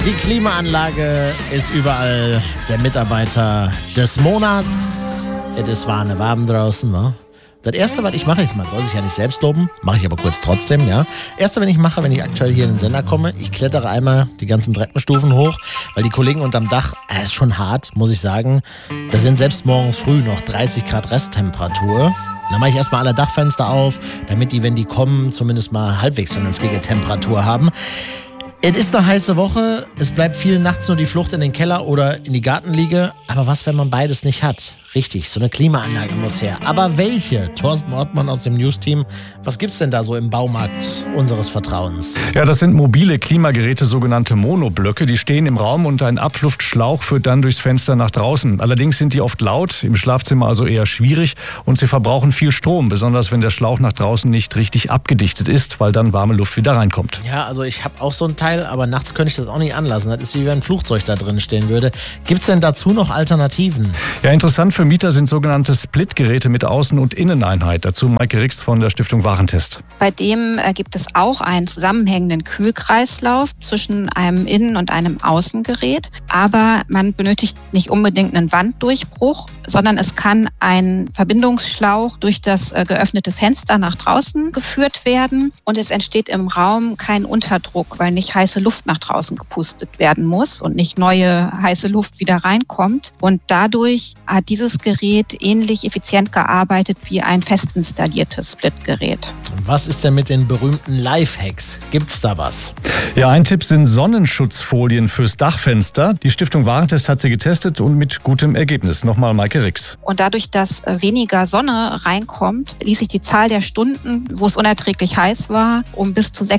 Die Klimaanlage ist überall der Mitarbeiter des Monats. Es ist warm draußen, wa? Das Erste, was ich mache, man soll sich ja nicht selbst loben, mache ich aber kurz trotzdem, ja. Erste, wenn ich aktuell hier in den Sender komme, ich klettere einmal die ganzen Treppenstufen hoch, weil die Kollegen unterm Dach, ist schon hart, muss ich sagen. Da sind selbst morgens früh noch 30 Grad Resttemperatur. Dann mache ich erstmal alle Dachfenster auf, damit die, wenn die kommen, zumindest mal halbwegs vernünftige Temperatur haben. Es ist eine heiße Woche, es bleibt viel nachts nur die Flucht in den Keller oder in die Gartenliege. Aber was, wenn man beides nicht hat? Richtig, so eine Klimaanlage muss her. Aber welche? Thorsten Ortmann aus dem News-Team. Was gibt's denn da so im Baumarkt unseres Vertrauens? Ja, das sind mobile Klimageräte, sogenannte Monoblöcke. Die stehen im Raum und ein Abluftschlauch führt dann durchs Fenster nach draußen. Allerdings sind die oft laut, im Schlafzimmer also eher schwierig und sie verbrauchen viel Strom, besonders wenn der Schlauch nach draußen nicht richtig abgedichtet ist, weil dann warme Luft wieder reinkommt. Ja, also ich habe auch so ein Teil, aber nachts könnte ich das auch nicht anlassen. Das ist wie wenn ein Flugzeug da drin stehen würde. Gibt's denn dazu noch Alternativen? Ja, interessant für Mieter sind sogenannte Split-Geräte mit Außen- und Inneneinheit. Dazu Maike Rix von der Stiftung Warentest. Bei dem gibt es auch einen zusammenhängenden Kühlkreislauf zwischen einem Innen- und einem Außengerät. Aber man benötigt nicht unbedingt einen Wanddurchbruch, sondern es kann ein Verbindungsschlauch durch das geöffnete Fenster nach draußen geführt werden. Und es entsteht im Raum kein Unterdruck, weil nicht heiße Luft nach draußen gepustet werden muss und nicht neue heiße Luft wieder reinkommt. Und dadurch hat dieses Gerät ähnlich effizient gearbeitet wie ein fest installiertes Splitgerät. Was ist denn mit den berühmten Lifehacks? Gibt's da was? Ja, ein Tipp sind Sonnenschutzfolien fürs Dachfenster. Die Stiftung Warentest hat sie getestet und mit gutem Ergebnis. Nochmal Maike Rix. Und dadurch, dass weniger Sonne reinkommt, ließ sich die Zahl der Stunden, wo es unerträglich heiß war, um bis zu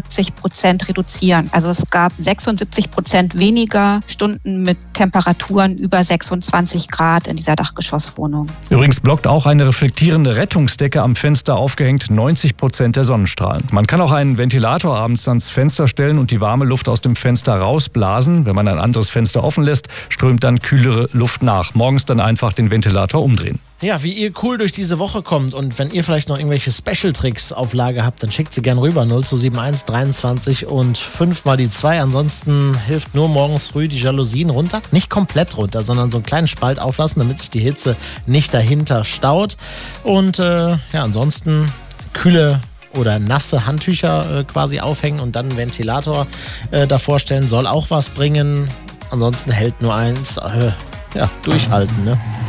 76% reduzieren. Also es gab 76% weniger Stunden mit Temperaturen über 26 Grad in dieser Dachgeschosswohnung. Übrigens blockt auch eine reflektierende Rettungsdecke am Fenster aufgehängt 90% der Sonnenstrahlen. Man kann auch einen Ventilator abends ans Fenster stellen und die warme Luft aus dem Fenster rausblasen. Wenn man ein anderes Fenster offen lässt, strömt dann kühlere Luft nach. Morgens dann einfach den Ventilator umdrehen. Ja, wie ihr cool durch diese Woche kommt und wenn ihr vielleicht noch irgendwelche Special-Tricks auf Lager habt, dann schickt sie gern rüber. 0271 23 und 5 mal die 2. Ansonsten hilft nur morgens früh die Jalousien runter. Nicht komplett runter, sondern so einen kleinen Spalt auflassen, damit sich die Hitze nicht dahinter staut. Und ansonsten kühle oder nasse Handtücher quasi aufhängen und dann einen Ventilator davor stellen. Soll auch was bringen. Ansonsten hält nur eins. Durchhalten, ne?